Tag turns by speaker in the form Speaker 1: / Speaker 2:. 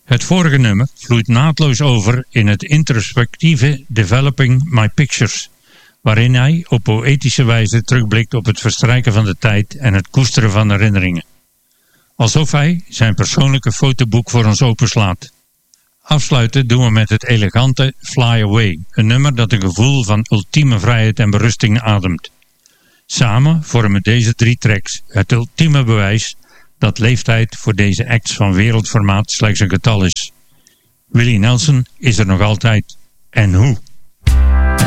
Speaker 1: Het vorige nummer vloeit naadloos over in het introspectieve Developing My Pictures, waarin hij op poëtische wijze terugblikt op het verstrijken van de tijd en het koesteren van herinneringen. Alsof hij zijn persoonlijke fotoboek voor ons openslaat. Afsluiten doen we met het elegante Fly Away, een nummer dat een gevoel van ultieme vrijheid en berusting ademt. Samen vormen deze 3 tracks het ultieme bewijs dat leeftijd voor deze acts van wereldformaat slechts een getal is. Willie Nelson is er nog altijd. En hoe?